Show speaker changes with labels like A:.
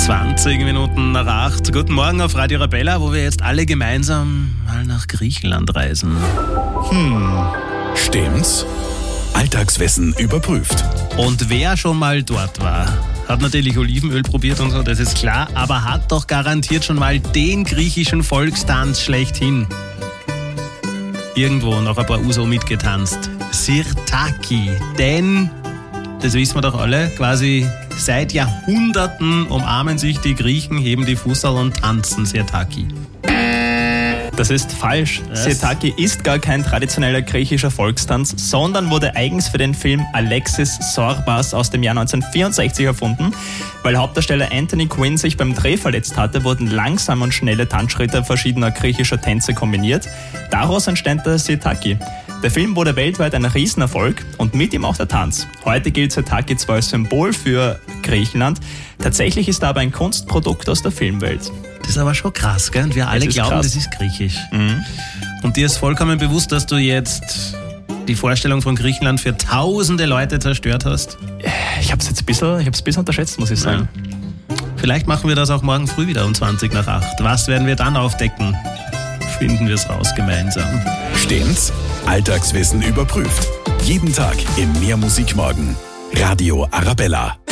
A: 20 Minuten nach 8. Guten Morgen auf Radio Arabella, wo wir jetzt alle gemeinsam mal nach Griechenland reisen.
B: Stimmt's? Alltagswissen überprüft.
A: Und wer schon mal dort war, hat natürlich Olivenöl probiert und so, das ist klar, aber hat doch garantiert schon mal den griechischen Volkstanz schlechthin irgendwo noch ein paar Uso mitgetanzt. Sirtaki. Denn, das wissen wir doch alle, quasi seit Jahrhunderten umarmen sich die Griechen, heben die Fußerl und tanzen Sirtaki.
C: Das ist falsch. Sirtaki ist gar kein traditioneller griechischer Volkstanz, sondern wurde eigens für den Film Alexis Sorbas aus dem Jahr 1964 erfunden. Weil Hauptdarsteller Anthony Quinn sich beim Dreh verletzt hatte, wurden langsame und schnelle Tanzschritte verschiedener griechischer Tänze kombiniert. Daraus entstand der Sirtaki. Der Film wurde weltweit ein Riesenerfolg und mit ihm auch der Tanz. Heute gilt Sirtaki zwar als Symbol für Griechenland, tatsächlich ist er aber ein Kunstprodukt aus der Filmwelt.
A: Das ist aber schon krass, gell? Und wir alle glauben,
C: krass.
A: Das ist griechisch. Und dir ist vollkommen bewusst, dass du jetzt die Vorstellung von Griechenland für tausende Leute zerstört hast?
C: Ich hab's ein bisschen unterschätzt, muss ich sagen.
A: Ja. Vielleicht machen wir das auch morgen früh wieder um 20 nach 8. Was werden wir dann aufdecken? Finden wir es raus gemeinsam.
B: Stimmt's? Alltagswissen überprüft. Jeden Tag im Mehr Musik Morgen. Radio Arabella.